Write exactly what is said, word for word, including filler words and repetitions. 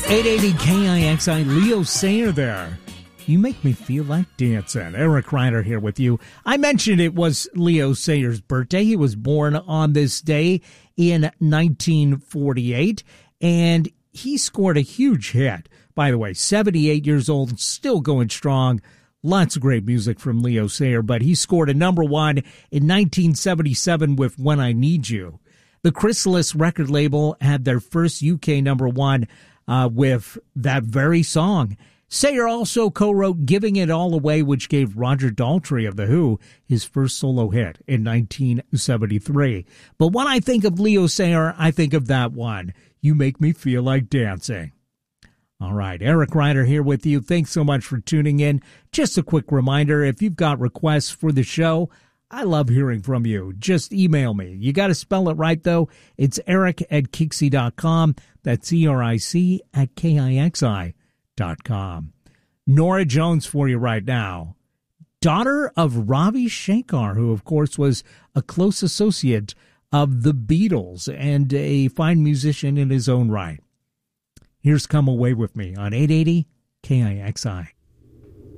eight eighty K I X I, Leo Sayer there. You make me feel like dancing. Eric Ryder here with you. I mentioned it was Leo Sayer's birthday. He was born on this day in nineteen forty-eight, and he scored a huge hit. By the way, seventy-eight years old, still going strong. Lots of great music from Leo Sayer, but he scored a number one in nineteen seventy-seven with When I Need You. The Chrysalis record label had their first U K number one uh, with that very song. Sayer also co-wrote Giving It All Away, which gave Roger Daltrey of The Who his first solo hit in nineteen seventy-three. But when I think of Leo Sayer, I think of that one, You Make Me Feel Like Dancing. All right, Eric Ryder here with you. Thanks so much for tuning in. Just a quick reminder, if you've got requests for the show, I love hearing from you. Just email me. You got to spell it right, though. It's eric at kixi dot com. That's E R I C at K I X I dot com. Norah Jones for you right now. Daughter of Ravi Shankar, who, of course, was a close associate of the Beatles and a fine musician in his own right. Here's Come Away With Me on eight eighty K I X I.